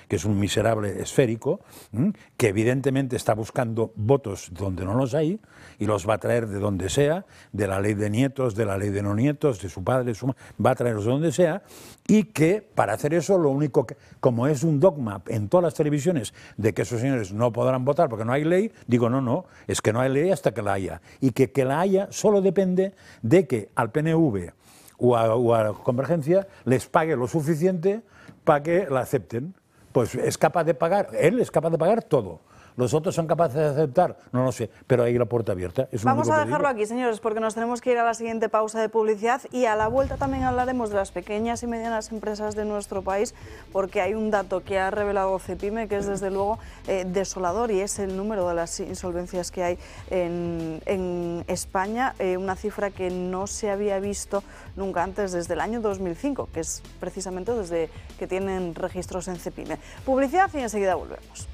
que es un miserable esférico, que evidentemente está buscando votos donde no los hay y los va a traer de donde sea, de la ley de nietos, de la ley de no nietos, de su padre, va a traerlos de donde sea, y que para hacer eso lo único que, como es un dogma en todas las televisiones de que esos señores no podrán votar porque no hay ley, digo no, es que no hay ley hasta que la haya, y que la haya solo depende de que al PNV o a Convergencia les pague lo suficiente para que la acepten. Pues es capaz de pagar, él es capaz de pagar todo. ¿Los otros son capaces de aceptar? No lo sé, pero hay la puerta abierta. Vamos a dejarlo aquí, señores, porque nos tenemos que ir a la siguiente pausa de publicidad y a la vuelta también hablaremos de las pequeñas y medianas empresas de nuestro país, porque hay un dato que ha revelado Cepime que es desde luego desolador, y es el número de las insolvencias que hay en España, una cifra que no se había visto nunca antes desde el año 2005, que es precisamente desde que tienen registros en Cepime. Publicidad y enseguida volvemos.